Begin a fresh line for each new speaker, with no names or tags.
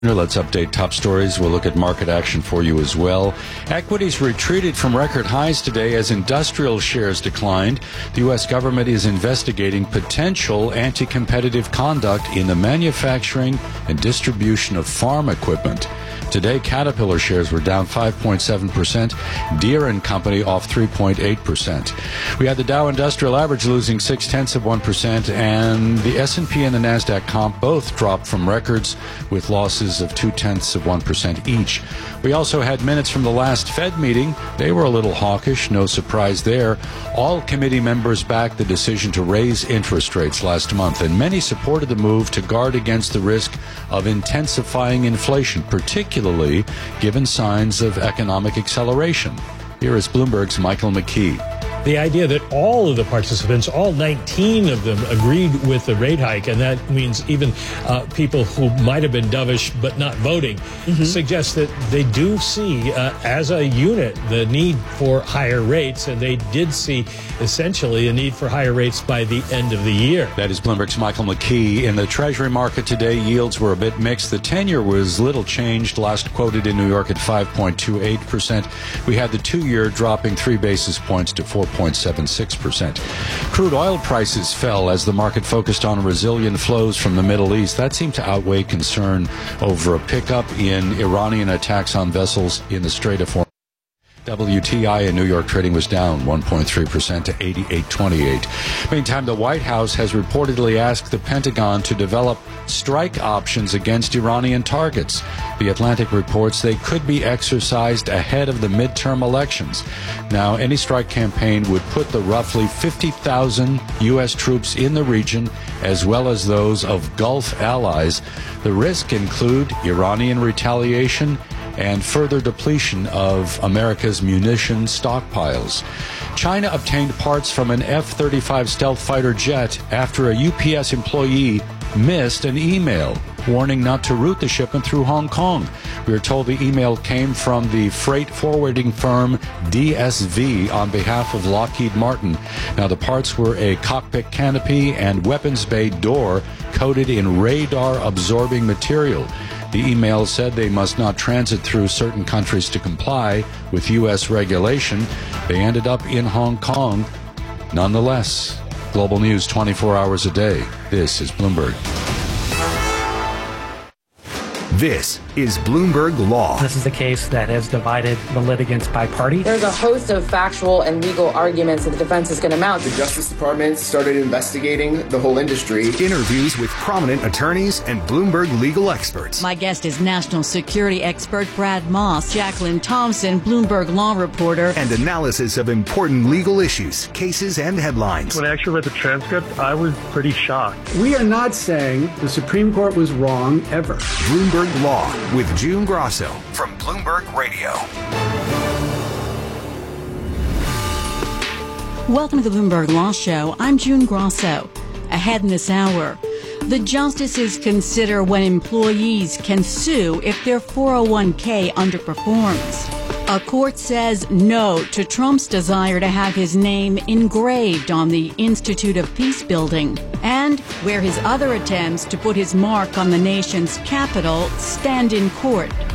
Let's update top stories. We'll look at market action for you as well. Equities retreated from record highs today as industrial shares declined. The U.S. government is investigating potential anti-competitive conduct in the manufacturing and distribution of farm equipment. Today, Caterpillar shares were down 5.7%. Deere & Company off 3.8%. We had the Dow Industrial Average losing 0.6%, and the S&P and the NASDAQ comp both dropped from records with losses of 0.2% each. We also had minutes from the last Fed meeting. They were a little hawkish, no surprise there. All committee members backed the decision to raise interest rates last month, and many supported the move to guard against the risk of intensifying inflation, particularly given signs of economic acceleration. Here is Bloomberg's Michael McKee.
The idea that all of the participants, all 19 of them, agreed with the rate hike, and that means even people who might have been dovish but not voting, suggests that they do see, as a unit, the need for higher rates, and they did see essentially a need for higher rates by the end of the year.
That is Bloomberg's Michael McKee. In the Treasury market today, yields were a bit mixed. The 10-year was little changed, last quoted in New York at 5.28%. We had the 2-year dropping 3 basis points to 4.76%. Crude oil prices fell as the market focused on resilient flows from the Middle East. That seemed to outweigh concern over a pickup in Iranian attacks on vessels in the Strait of Hormuz. WTI in New York trading was down 1.3% to 88.28. Meantime, the White House has reportedly asked the Pentagon to develop strike options against Iranian targets. The Atlantic reports they could be exercised ahead of the midterm elections. Now, any strike campaign would put the roughly 50,000 U.S. troops in the region, as well as those of Gulf allies. The risks include Iranian retaliation and further depletion of America's munition stockpiles. China obtained parts from an F-35 stealth fighter jet after a UPS employee missed an email warning not to route the shipment through Hong Kong. We are told the email came from the freight forwarding firm DSV on behalf of Lockheed Martin. Now, the parts were a cockpit canopy and weapons bay door coated in radar-absorbing material. The email said they must not transit through certain countries to comply with U.S. regulation. They ended up in Hong Kong. Nonetheless, global news 24 hours a day. This is Bloomberg.
This is Bloomberg Law.
This is a case that has divided the litigants by party.
There's a host of factual and legal arguments that the defense is going to mount.
The Justice Department started investigating the whole industry.
Interviews with prominent attorneys and Bloomberg legal experts.
My guest is national security expert Brad Moss, Jacqueline Thompson, Bloomberg Law reporter.
And analysis of important legal issues, cases, and headlines.
When I actually read the transcript, I was pretty shocked.
We are not saying the Supreme Court was wrong ever.
Bloomberg Law with June Grosso from Bloomberg Radio.
Welcome to the Bloomberg Law Show. I'm June Grosso. Ahead in this hour, the justices consider when employees can sue if their 401k underperforms. A court says no to Trump's desire to have his name engraved on the Institute of Peace Building, and where his other attempts to put his mark on the nation's capital stand in court.